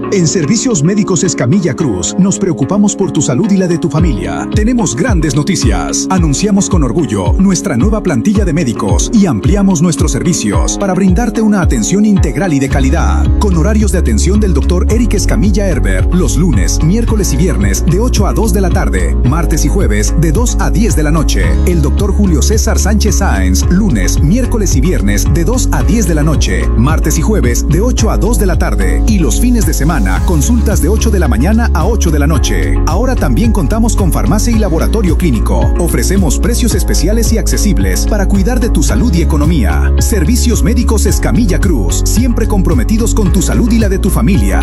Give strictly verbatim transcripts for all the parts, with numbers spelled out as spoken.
En Servicios Médicos Escamilla Cruz, nos preocupamos por tu salud y la de tu familia. Tenemos grandes noticias. Anunciamos con orgullo nuestra nueva plantilla de médicos y ampliamos nuestros servicios para brindarte una atención integral y de calidad. Con horarios de atención del doctor Eric Escamilla Herber, los lunes, miércoles y viernes de ocho a dos de la tarde, martes y jueves de dos a diez de la noche. El doctor Julio César Sánchez Sáenz, lunes, miércoles y viernes de dos a diez de la noche, martes y jueves de ocho a dos de la tarde y los fines de semana consultas de ocho de la mañana a ocho de la noche. Ahora también contamos con farmacia y laboratorio clínico. Ofrecemos precios especiales y accesibles para cuidar de tu salud y economía. Servicios Médicos Escamilla Cruz, siempre comprometidos con tu salud y la de tu familia.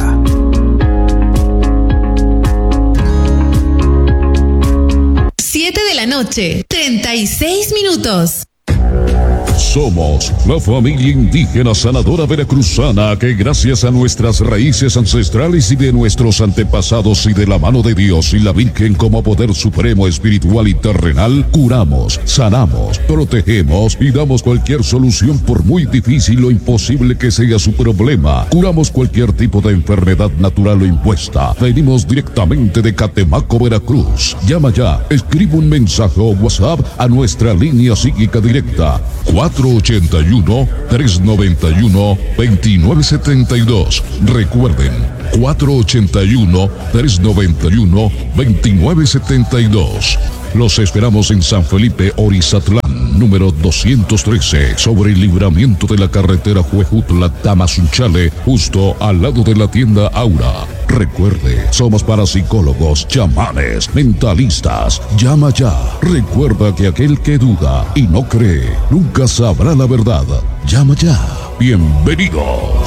siete de la noche, treinta y seis minutos. Somos la familia indígena sanadora veracruzana que gracias a nuestras raíces ancestrales y de nuestros antepasados y de la mano de Dios y la Virgen como poder supremo espiritual y terrenal, curamos, sanamos, protegemos y damos cualquier solución por muy difícil o imposible que sea su problema. Curamos cualquier tipo de enfermedad natural o impuesta. Venimos directamente de Catemaco, Veracruz. Llama ya, escribe un mensaje o WhatsApp a nuestra línea psíquica directa cuatro ochenta y uno, tres noventa y uno, veintinueve setenta y dos. Recuerden, cuatro ochenta y uno, tres noventa y uno, veintinueve setenta y dos. Los esperamos en San Felipe, Orizatlán, número doscientos trece, sobre el libramiento de la carretera Huejutla-Tamazunchale, justo al lado de la tienda Aura. Recuerde, somos parapsicólogos, chamanes, mentalistas. Llama ya. Recuerda que aquel que duda y no cree, nunca sabrá la verdad. Llama ya. Bienvenidos.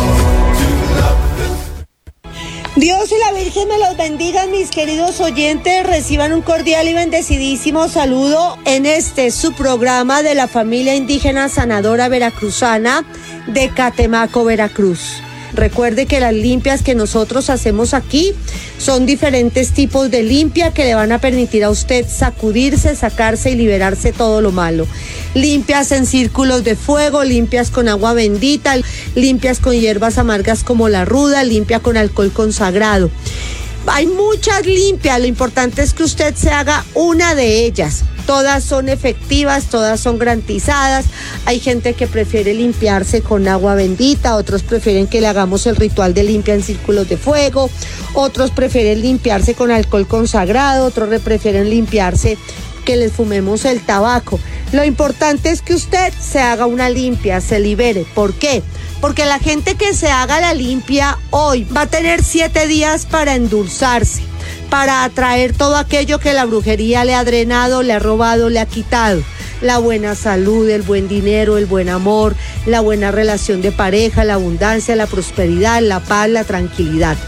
Dios y la Virgen me los bendigan, mis queridos oyentes. Reciban un cordial y bendecidísimo saludo en este su programa de la familia indígena sanadora veracruzana de Catemaco, Veracruz. Recuerde que las limpias que nosotros hacemos aquí son diferentes tipos de limpia que le van a permitir a usted sacudirse, sacarse y liberarse todo lo malo. Limpias en círculos de fuego, limpias con agua bendita, limpias con hierbas amargas como la ruda, limpia con alcohol consagrado. Hay muchas limpias, lo importante es que usted se haga una de ellas. Todas son efectivas, todas son garantizadas. Hay gente que prefiere limpiarse con agua bendita, otros prefieren que le hagamos el ritual de limpia en círculos de fuego, otros prefieren limpiarse con alcohol consagrado, otros prefieren limpiarse que les fumemos el tabaco. Lo importante es que usted se haga una limpia, se libere. ¿Por qué? Porque la gente que se haga la limpia hoy va a tener siete días para endulzarse, para atraer todo aquello que la brujería le ha drenado, le ha robado, le ha quitado. La buena salud, el buen dinero, el buen amor, la buena relación de pareja, la abundancia, la prosperidad, la paz, la tranquilidad.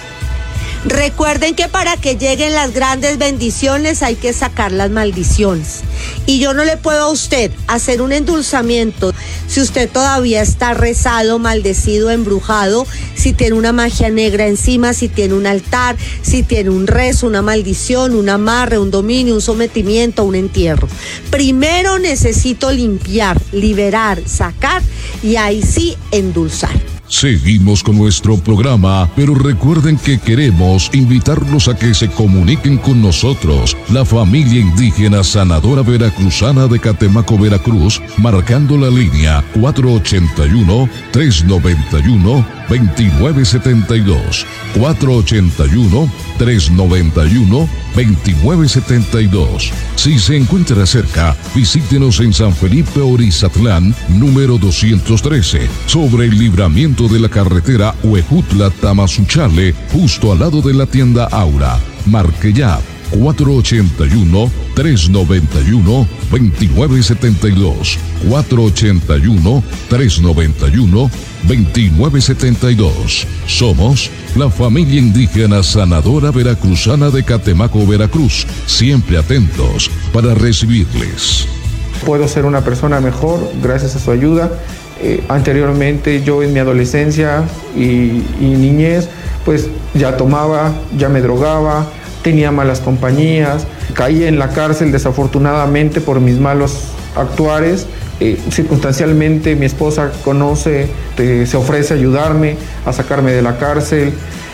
Recuerden que para que lleguen las grandes bendiciones hay que sacar las maldiciones. Y yo no le puedo a usted hacer un endulzamiento si usted todavía está rezado, maldecido, embrujado, si tiene una magia negra encima, si tiene un altar, si tiene un rezo, una maldición, un amarre, un dominio, un sometimiento, un entierro. Primero necesito limpiar, liberar, sacar y ahí sí endulzar. Seguimos con nuestro programa, pero recuerden que queremos invitarlos a que se comuniquen con nosotros, la familia indígena sanadora veracruzana de Catemaco, Veracruz, marcando la línea cuatro ochenta y uno, tres noventa y uno, veintinueve setenta y dos, cuatro ochenta y uno, tres noventa y uno, veintinueve setenta y dos. Si se encuentra cerca, visítenos en San Felipe, Orizatlán, número doscientos trece, sobre el libramiento de la carretera Huejutla-Tamazunchale, justo al lado de la tienda Aura. Marque ya cuatro ochenta y uno, tres noventa y uno, veintinueve setenta y dos, cuatro ochenta y uno, tres noventa y uno, veintinueve setenta y dos. Somos la familia indígena sanadora veracruzana de Catemaco, Veracruz, siempre atentos para recibirles. Puedo ser una persona mejor gracias a su ayuda. Eh, anteriormente yo en mi adolescencia y, y niñez pues ya tomaba, ya me drogaba, tenía malas compañías, caí en la cárcel desafortunadamente por mis malos actuares. Eh, circunstancialmente mi esposa conoce, eh, se ofrece a ayudarme, a sacarme de la cárcel.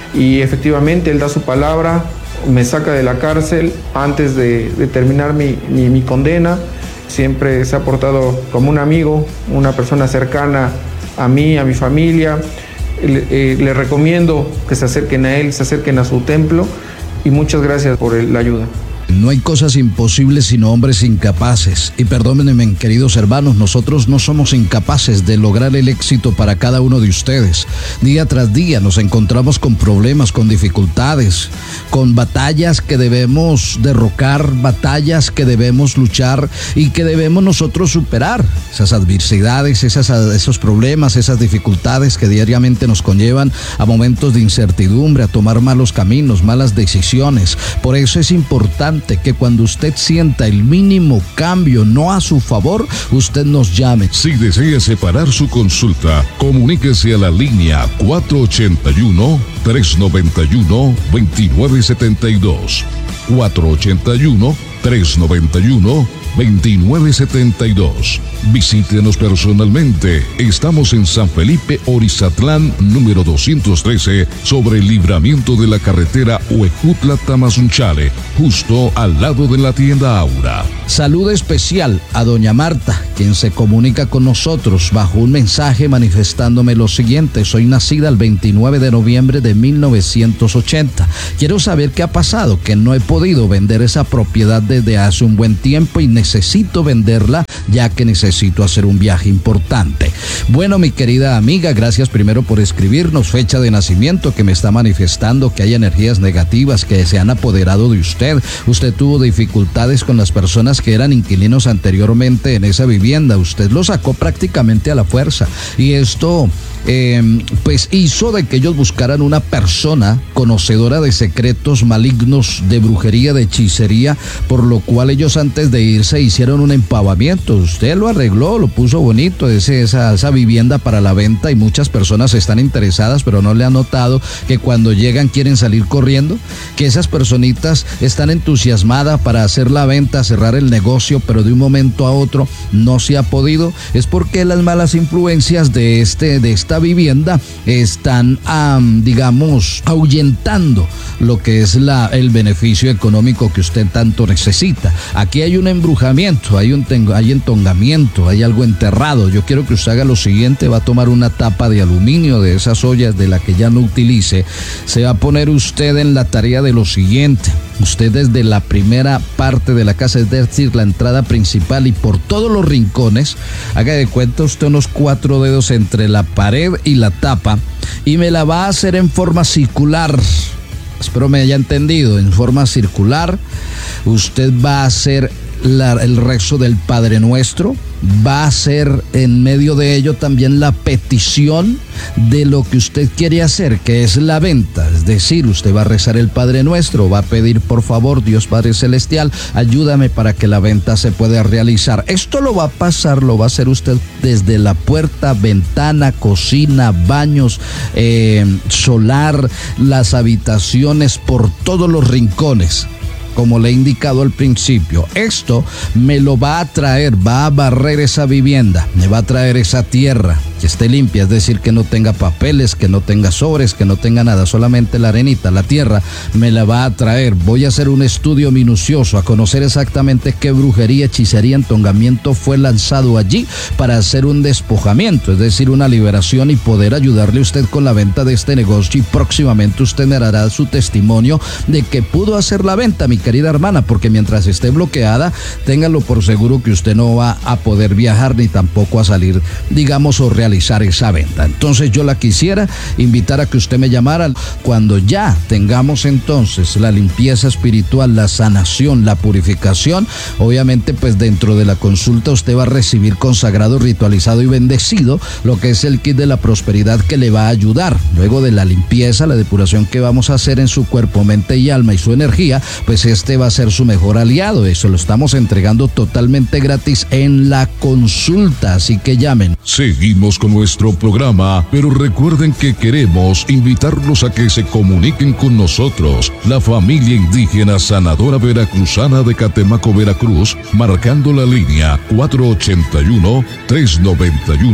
y efectivamente él da su palabra, me saca de la cárcel antes de, de terminar mi, mi, mi condena. Siempre se ha portado como un amigo, una persona cercana a mí, a mi familia. Le, eh, le recomiendo que se acerquen a él, se acerquen a su templo, y muchas gracias por el, la ayuda. No hay cosas imposibles sino hombres incapaces. Y perdónenme, queridos hermanos, nosotros no somos incapaces de lograr el éxito para cada uno de ustedes. Día tras día nos encontramos con problemas, con dificultades, con batallas que debemos derrocar, batallas que debemos luchar y que debemos nosotros superar. Esas adversidades, esas, esos problemas, esas dificultades que diariamente nos conllevan a momentos de incertidumbre, a tomar malos caminos, malas decisiones. Por eso es importante que cuando usted sienta el mínimo cambio no a su favor, usted nos llame. Si desea separar su consulta, comuníquese a la línea cuatro ochenta y uno, trescientos noventa y uno, veintinueve setenta y dos. cuatro ochenta y uno, trescientos noventa y uno, veintinueve setenta y dos. Visítenos personalmente. Estamos en San Felipe Orizatlán, número doscientos trece, sobre el libramiento de la carretera Huejutla-Tamazunchale, justo al lado de la tienda Aura. Salud especial a doña Marta, quien se comunica con nosotros bajo un mensaje manifestándome lo siguiente: soy nacida el veintinueve de noviembre de mil novecientos ochenta. Quiero saber qué ha pasado, que no he podido vender esa propiedad desde hace un buen tiempo y necesito venderla ya que necesito hacer un viaje importante. Bueno, mi querida amiga, gracias primero por escribirnos. Fecha de nacimiento que me está manifestando que hay energías negativas que se han apoderado de usted. Usted tuvo dificultades con las personas que eran inquilinos anteriormente en esa vivienda. Usted lo sacó prácticamente a la fuerza y esto eh, pues hizo de que ellos buscaran una persona conocedora de secretos malignos, de brujería, de hechicería, por lo cual ellos antes de irse hicieron un empavamiento. Usted lo arregló, lo puso bonito, ese, esa, esa vivienda para la venta, y muchas personas están interesadas, pero no le han notado que cuando llegan quieren salir corriendo, que esas personitas están entusiasmadas para hacer la venta, cerrar el negocio, pero de un momento a otro no se ha podido. Es porque las malas influencias de este de esta vivienda están um, digamos ahuyentando lo que es la el beneficio económico que usted tanto necesita. Aquí hay un embrujamiento, hay un hay entongamiento, hay algo enterrado. Yo quiero que usted haga lo siguiente: va a tomar una tapa de aluminio de esas ollas de la que ya no utilice, se va a poner usted en la tarea de lo siguiente. Usted desde la primera parte de la casa, es decir, la entrada principal, y por todos los rincones, haga de cuenta usted unos cuatro dedos entre la pared y la tapa, y me la va a hacer en forma circular. Espero me haya entendido, en forma circular. Usted va a hacer la, el rezo del Padre Nuestro, va a hacer en medio de ello también la petición de lo que usted quiere hacer, que es la venta. Es decir, usted va a rezar el Padre Nuestro, va a pedir: por favor, Dios Padre Celestial, ayúdame para que la venta se pueda realizar. Esto lo va a pasar, lo va a hacer usted desde la puerta, ventana, cocina, baños, eh, solar, las habitaciones, por todos los rincones, como le he indicado al principio. Esto me lo va a traer, va a barrer esa vivienda, me va a traer esa tierra que esté limpia, es decir, que no tenga papeles, que no tenga sobres, que no tenga nada, solamente la arenita, la tierra, me la va a traer. Voy a hacer un estudio minucioso, a conocer exactamente qué brujería, hechicería, entongamiento fue lanzado allí para hacer un despojamiento, es decir, una liberación, y poder ayudarle a usted con la venta de este negocio. Y próximamente usted me dará su testimonio de que pudo hacer la venta, mi querida hermana, porque mientras esté bloqueada, téngalo por seguro que usted no va a poder viajar ni tampoco a salir, digamos, o realizar esa venta. Entonces yo la quisiera invitar a que usted me llamara cuando ya tengamos entonces la limpieza espiritual, la sanación, la purificación. Obviamente, pues dentro de la consulta usted va a recibir consagrado, ritualizado y bendecido lo que es el kit de la prosperidad, que le va a ayudar. Luego de la limpieza, la depuración que vamos a hacer en su cuerpo, mente y alma y su energía, pues este va a ser su mejor aliado. Eso lo estamos entregando totalmente gratis en la consulta, así que llamen. Seguimos con nuestro programa, pero recuerden que queremos invitarlos a que se comuniquen con nosotros, la familia indígena sanadora veracruzana de Catemaco, Veracruz, marcando la línea cuatro ochenta y uno, trescientos noventa y uno,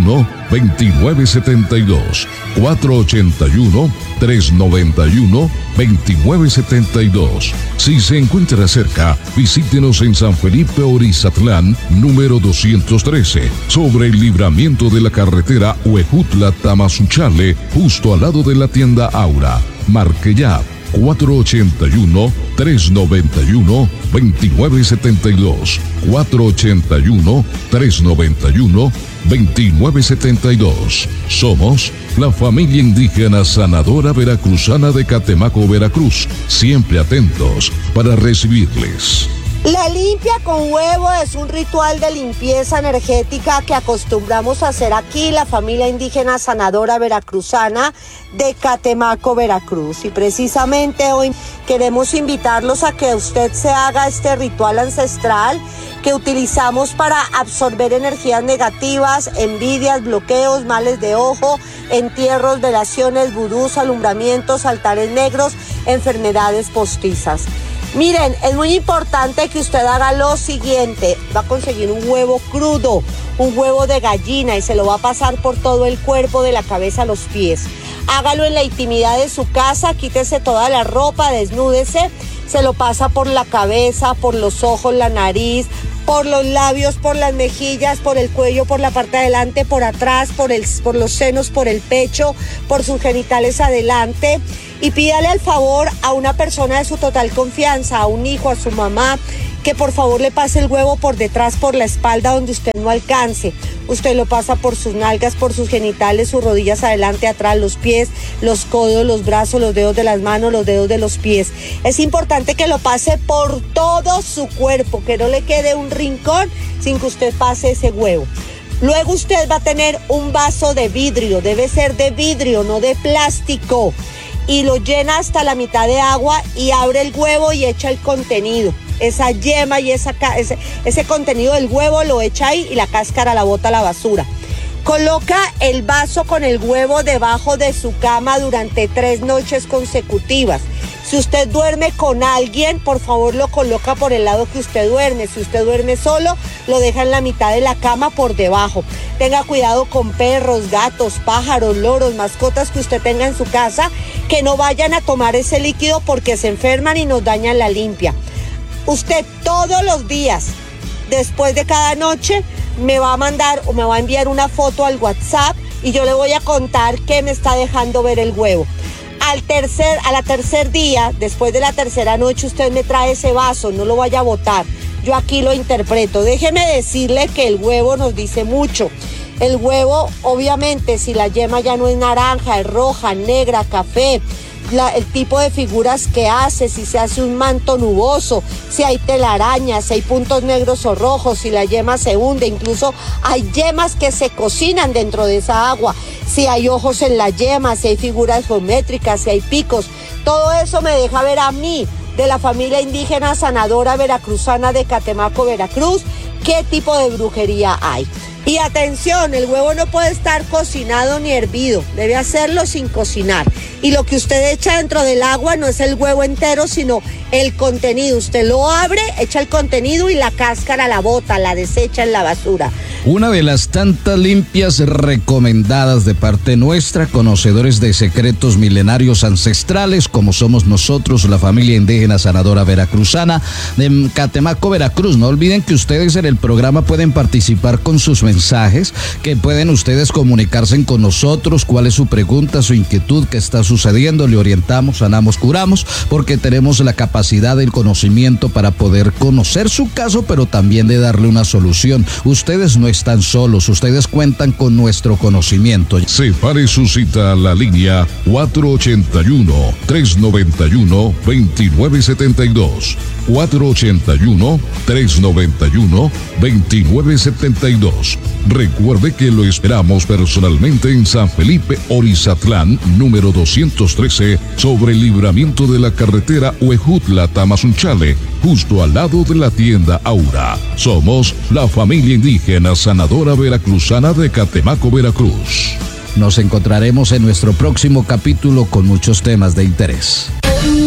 veintinueve setenta y dos. cuatro ochenta y uno, tres noventa y uno, veintinueve setenta y dos. Si se encuentra cerca, visítenos en San Felipe Orizatlán, número doscientos trece, sobre el libramiento de la carretera Huejutla-Tamazunchale, justo al lado de la tienda Aura. Marque ya cuatro ochenta y uno, tres noventa y uno, veintinueve setenta y dos. cuatro ochenta y uno, tres noventa y uno, veintinueve setenta y dos. Somos la familia indígena sanadora veracruzana de Catemaco, Veracruz, siempre atentos para recibirles. La limpia con huevo es un ritual de limpieza energética que acostumbramos a hacer aquí la familia indígena sanadora veracruzana de Catemaco, Veracruz. Y precisamente hoy queremos invitarlos a que usted se haga este ritual ancestral que utilizamos para absorber energías negativas, envidias, bloqueos, males de ojo, entierros, velaciones, vudús, alumbramientos, altares negros, enfermedades postizas. Miren, es muy importante que usted haga lo siguiente. Va a conseguir un huevo crudo, un huevo de gallina y se lo va a pasar por todo el cuerpo, de la cabeza a los pies. Hágalo en la intimidad de su casa, quítese toda la ropa, desnúdese, se lo pasa por la cabeza, por los ojos, la nariz, por los labios, por las mejillas, por el cuello, por la parte de adelante, por atrás, por, el, por los senos, por el pecho, por sus genitales adelante. Y pídale al favor a una persona de su total confianza, a un hijo, a su mamá, que por favor le pase el huevo por detrás, por la espalda, donde usted no alcance. Usted lo pasa por sus nalgas, por sus genitales, sus rodillas adelante, atrás, los pies, los codos, los brazos, los dedos de las manos, los dedos de los pies. Es importante que lo pase por todo su cuerpo, que no le quede un rincón sin que usted pase ese huevo. Luego usted va a tener un vaso de vidrio, debe ser de vidrio, no de plástico. Y lo llena hasta la mitad de agua y abre el huevo y echa el contenido. Esa yema y esa, ese, ese contenido del huevo lo echa ahí y la cáscara la bota a la basura. Coloca el vaso con el huevo debajo de su cama durante tres noches consecutivas. Si usted duerme con alguien, por favor lo coloca por el lado que usted duerme. Si usted duerme solo, lo deja en la mitad de la cama por debajo. Tenga cuidado con perros, gatos, pájaros, loros, mascotas que usted tenga en su casa, que no vayan a tomar ese líquido porque se enferman y nos dañan la limpia. Usted todos los días, después de cada noche, me va a mandar o me va a enviar una foto al WhatsApp y yo le voy a contar qué me está dejando ver el huevo. Al tercer, a la tercer día, después de la tercera noche, usted me trae ese vaso, no lo vaya a botar. Yo aquí lo interpreto. Déjeme decirle que el huevo nos dice mucho. El huevo, obviamente, si la yema ya no es naranja, es roja, negra, café, la, el tipo de figuras que hace, si se hace un manto nuboso, si hay telarañas, si hay puntos negros o rojos, si la yema se hunde, incluso hay yemas que se cocinan dentro de esa agua, si hay ojos en la yema, si hay figuras geométricas, si hay picos, todo eso me deja ver a mí, de la familia indígena sanadora veracruzana de Catemaco, Veracruz, qué tipo de brujería hay. Y atención, el huevo no puede estar cocinado ni hervido, debe hacerlo sin cocinar. Y lo que usted echa dentro del agua no es el huevo entero, sino el contenido. Usted lo abre, echa el contenido y la cáscara la bota, la desecha en la basura. Una de las tantas limpias recomendadas de parte nuestra, conocedores de secretos milenarios ancestrales, como somos nosotros, la familia indígena sanadora veracruzana de Catemaco, Veracruz. No olviden que ustedes en el programa pueden participar con sus mensajes, que pueden ustedes comunicarse con nosotros, cuál es su pregunta, su inquietud, qué está sucediendo, le orientamos, sanamos, curamos, porque tenemos la capacidad del conocimiento para poder conocer su caso, pero también de darle una solución. Ustedes no están solos, ustedes cuentan con nuestro conocimiento. Separe su cita a la línea cuatro ochenta y uno, tres noventa y uno, veintinueve setenta y dos. cuatro ochenta y uno, tres noventa y uno, veintinueve setenta y dos. Recuerde que lo esperamos personalmente en San Felipe Orizatlán, número doscientos trece, sobre el libramiento de la carretera Huejutla-Tamazunchale, justo al lado de la tienda Aura. Somos la familia indígena sanadora veracruzana de Catemaco, Veracruz. Nos encontraremos en nuestro próximo capítulo con muchos temas de interés.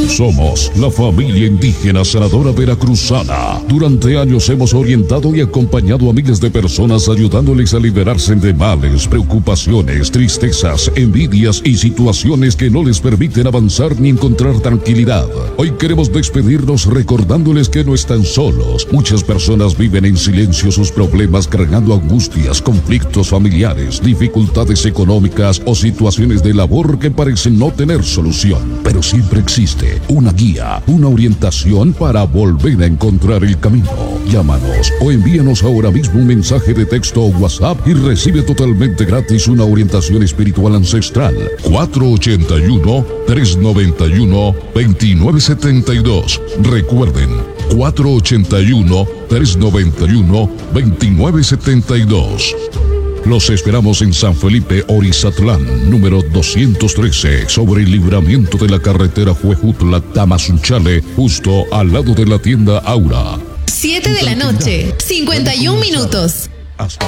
Somos la familia indígena sanadora veracruzana. Durante años hemos orientado y acompañado a miles de personas ayudándoles a liberarse de males, preocupaciones, tristezas, envidias y situaciones que no les permiten avanzar ni encontrar tranquilidad. Hoy queremos despedirnos recordándoles que no están solos. Muchas personas viven en silencio sus problemas, cargando angustias, conflictos familiares, dificultades económicas o situaciones de labor que parecen no tener solución. Pero siempre existe una guía, una orientación para volver a encontrar el camino. Llámanos o envíanos ahora mismo un mensaje de texto o WhatsApp y recibe totalmente gratis una orientación espiritual ancestral. cuatro ocho uno, tres nueve uno, dos nueve siete dos. Recuerden, cuatro ocho uno, tres nueve uno, dos nueve siete dos. Los esperamos en San Felipe, Orizatlán, número doscientos trece, sobre el libramiento de la carretera Huejutla-Tamazunchale, justo al lado de la tienda Aura. siete de la noche, cincuenta y un minutos. Hasta